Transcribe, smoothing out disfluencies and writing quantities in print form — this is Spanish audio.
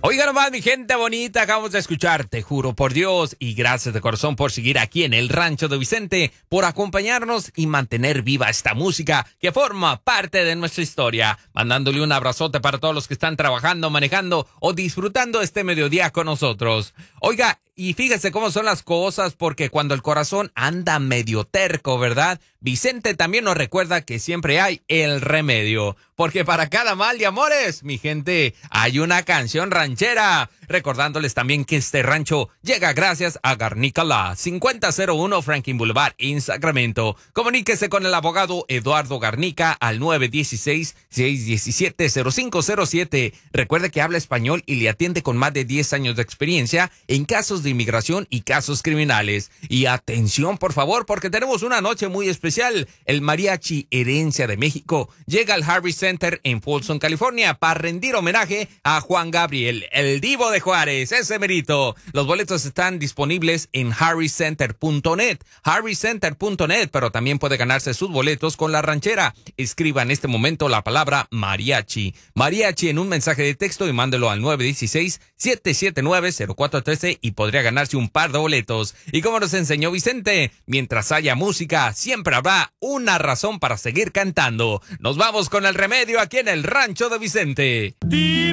Oiga nomás, mi gente bonita, acabamos de escuchar, te juro por Dios, y gracias de corazón por seguir aquí en el Rancho de Vicente, por acompañarnos y mantener viva esta música que forma parte de nuestra historia. Mandándole un abrazote para todos los que están trabajando, manejando o disfrutando este mediodía con nosotros. Oiga, y fíjese cómo son las cosas, porque cuando el corazón anda medio terco, ¿verdad? Vicente también nos recuerda que siempre hay el remedio. Porque para cada mal de amores, mi gente, hay una canción ranchera. Recordándoles también que este rancho llega gracias a Garnica La, 5001 Franklin Boulevard en Sacramento. Comuníquese con el abogado Eduardo Garnica al 916-617-0507. Recuerde que habla español y le atiende con más de 10 años de experiencia en casos de inmigración y casos criminales. Y atención, por favor, porque tenemos una noche muy especial. El Mariachi Herencia de México llega al Harvey Center en Folsom, California, para rendir homenaje a Juan Gabriel, el divo de Juárez, ese merito. Los boletos están disponibles en harrycenter.net, harrycenter.net, pero también puede ganarse sus boletos con la ranchera. Escriba en este momento la palabra mariachi. Mariachi en un mensaje de texto y mándelo al 916-779-0413 y podría ganarse un par de boletos. Y como nos enseñó Vicente, mientras haya música, siempre habrá una razón para seguir cantando. Nos vamos con el remedio aquí en el Rancho de Vicente. Dime